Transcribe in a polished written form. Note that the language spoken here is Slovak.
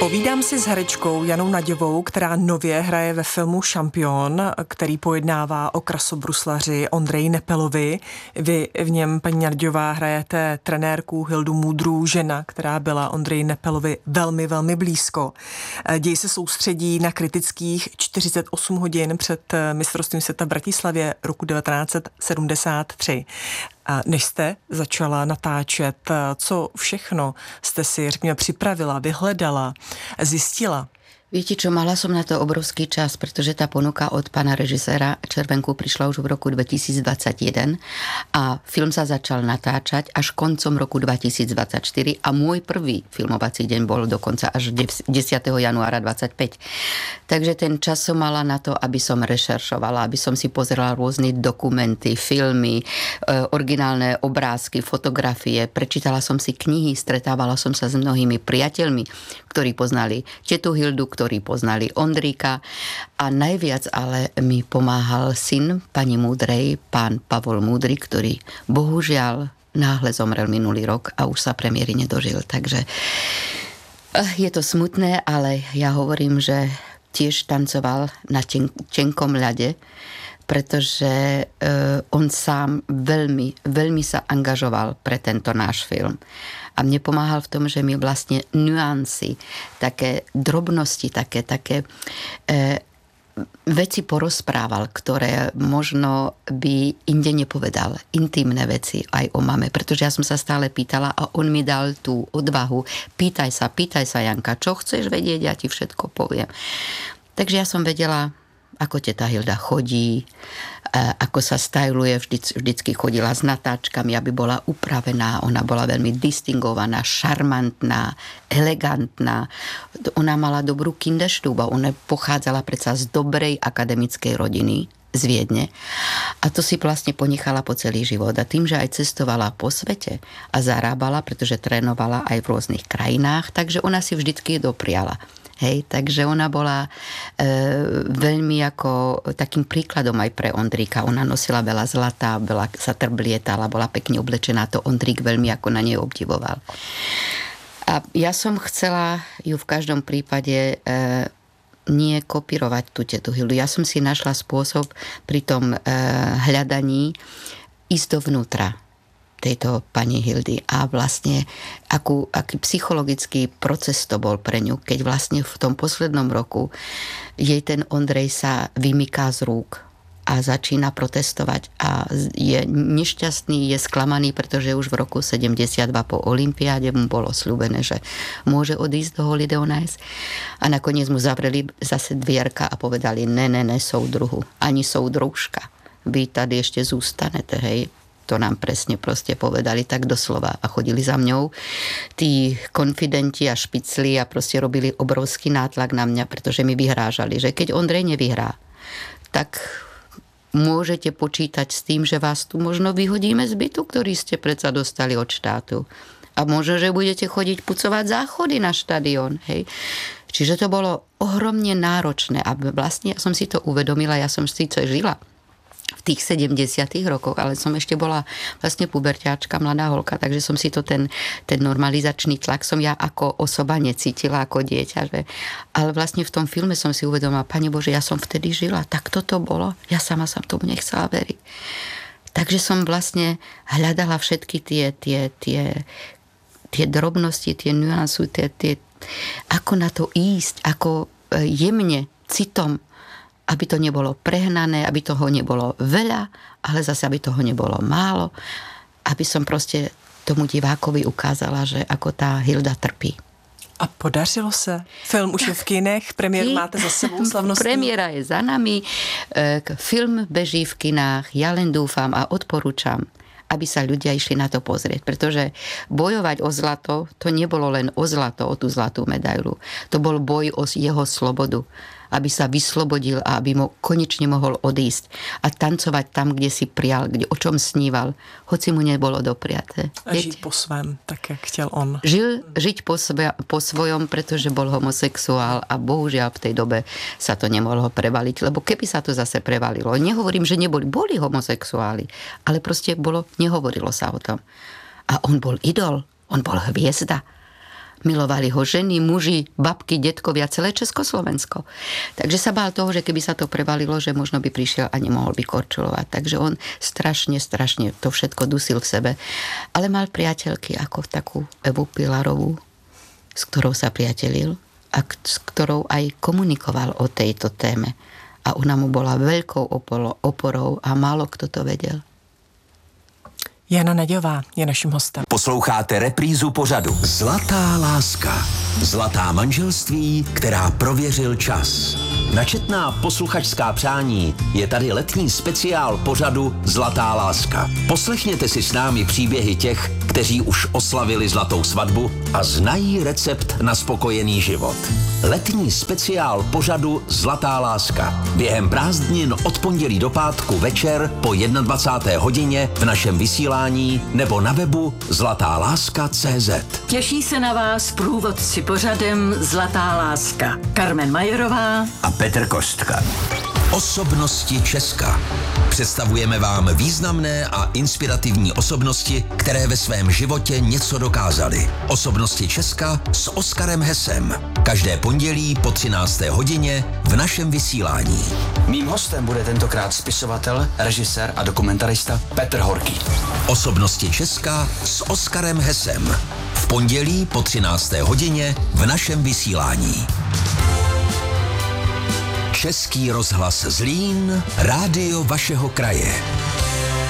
Povídám si s herečkou Janou Naďovou, která nově hraje ve filmu Šampion, který pojednává o krasobruslaři Ondreji Nepelovi. Vy v něm, paní Naďová, hrajete trenérku Hildu Moudrou, žena, která byla Ondreji Nepelovi velmi, velmi blízko. Děj se soustředí na kritických 48 hodin před mistrovstvím světa v Bratislavě roku 1973. A než jste začala natáčet, co všechno jste si, řekněme, připravila, vyhledala, zjistila? Viete čo, mala som na to obrovský čas, pretože tá ponuka od pána režiséra Červenku prišla už v roku 2021 a film sa začal natáčať až koncom roku 2024 a môj prvý filmovací deň bol dokonca až 10. januára 25. Takže ten čas som mala na to, aby som rešeršovala, aby som si pozerala rôzne dokumenty, filmy, originálne obrázky, fotografie, prečítala som si knihy, stretávala som sa s mnohými priateľmi, ktorí poznali tetu Hildu, ktorí poznali Ondríka a najviac ale mi pomáhal syn pani Múdrej, pán Pavol Múdry, ktorý bohužiaľ náhle zomrel minulý rok a už sa premiéry nedožil. Takže je to smutné, ale ja hovorím, že tiež tancoval na tenkom ľade, pretože on sám veľmi, veľmi sa angažoval pre tento náš film. A mne pomáhal v tom, že mi vlastne nuancy, také drobnosti, také veci porozprával, ktoré možno by inde nepovedal. Intimné veci aj o mame, pretože ja som sa stále pýtala a on mi dal tú odvahu. Pýtaj sa, Janka, čo chceš vedieť, ja ti všetko poviem. Takže ja som vedela, ako teta Hilda chodí, ako sa styluje, vždycky chodila s natáčkami, aby bola upravená. Ona bola veľmi distingovaná, šarmantná, elegantná. Ona mala dobrú kinderstube, ona pochádzala predsa z dobrej akademickej rodiny z Viedne a to si vlastne ponechala po celý život. A tým, že aj cestovala po svete a zarábala, pretože trénovala aj v rôznych krajinách, takže ona si vždycky dopriala. Hej, takže ona bola veľmi ako takým príkladom aj pre Ondríka. Ona nosila veľa zlata, sa trblietala, bola pekne oblečená. To Ondrík veľmi ako na nej obdivoval. A ja som chcela ju v každom prípade nie kopírovať tú tetu Hildu. Ja som si našla spôsob pri tom hľadaní ísť dovnútra tejto pani Hildy a vlastne aký psychologický proces to bol pre ňu, keď vlastne v tom poslednom roku jej ten Ondrej sa vymyká z rúk a začína protestovať a je nešťastný, je sklamaný, pretože už v roku 72 po olympiáde mu bolo sľúbené, že môže odísť do Holiday on Ice a nakoniec mu zavreli zase dvierka a povedali ne, soudruhu, ani soudružka. Vy tady ešte zústanete, hej. To nám presne proste povedali tak doslova a chodili za mňou tí konfidenti a špicli a proste robili obrovský nátlak na mňa, pretože mi vyhrážali, že keď Ondrej nevyhrá, tak môžete počítať s tým, že vás tu možno vyhodíme z bytu, ktorý ste predsa dostali od štátu. A možno, že budete chodiť pucovať záchody na štadión, hej. Čiže to bolo ohromne náročné a vlastne ja som si to uvedomila, ja som síce žila v tých 70. rokoch, ale som ešte bola vlastne puberťáčka, mladá holka, takže som si to ten normalizačný tlak som ja ako osoba necítila, ako dieťa. Že? Ale vlastne v tom filme som si uvedomila, Pane Bože, ja som vtedy žila, tak toto bolo, ja sama som tomu nechcela veriť. Takže som vlastne hľadala všetky tie drobnosti, tie nuansu, ako na to ísť, ako jemne, citom, aby to nebolo prehnané, aby toho nebolo veľa, ale zase aby toho nebolo málo, aby som proste tomu divákovi ukázala, že ako tá Hilda trpí. A podařilo se? Film už je v kinech, premiéru máte za sebou slavnostní. Premiéra je za nami, film beží v kinách, ja len dúfam a odporúčam, aby sa ľudia išli na to pozrieť. Pretože bojovať o zlato, to nebolo len o zlato, o tú zlatú medailu. To bol boj o jeho slobodu. Aby sa vyslobodil a aby konečne mohol odísť a tancovať tam, kde si prial, o čom sníval, hoci mu nebolo dopriaté. A žiť po svém, tak jak chtěl on. Žiť po svojom, pretože bol homosexuál a bohužiaľ v tej dobe sa to nemohlo prevaliť, lebo keby sa to zase prevalilo, nehovorím, že boli homosexuáli, ale proste nehovorilo sa o tom. A on bol idol, on bol hviezda. Milovali ho ženy, muži, babky, detkovia, celé Československo. Takže sa bál toho, že keby sa to prevalilo, že možno by prišiel a nemohol by korčulovať. Takže on strašne to všetko dusil v sebe. Ale mal priateľky ako takú Evu Pilarovú, s ktorou sa priatelil a s ktorou aj komunikoval o tejto téme. A ona mu bola veľkou oporou a málo kto to vedel. Jana Naďová je naším hostem. Posloucháte reprízu pořadu Zlatá láska. Zlatá manželství, která prověřil čas. Na četná posluchačská přání je tady letní speciál pořadu Zlatá láska. Poslechněte si s námi příběhy těch, kteří už oslavili zlatou svatbu a znají recept na spokojený život. Letní speciál pořadu Zlatá láska. Během prázdnin od pondělí do pátku večer po 21. hodině v našem vysílání nebo na webu zlatáláska.cz. Těší se na vás průvodci pořadem Zlatá láska. Carmen Majerová a Petr Kostka. Osobnosti Česka. Představujeme vám významné a inspirativní osobnosti, které ve svém životě něco dokázaly. Osobnosti Česka s Oskarem Hesem. Každé pondělí po 13. hodině v našem vysílání. Mým hostem bude tentokrát spisovatel, režisér a dokumentarista Petr Horký. Osobnosti Česka s Oskarem Hesem. V pondělí po 13. hodině v našem vysílání. Český rozhlas Zlín, rádio vašeho kraje.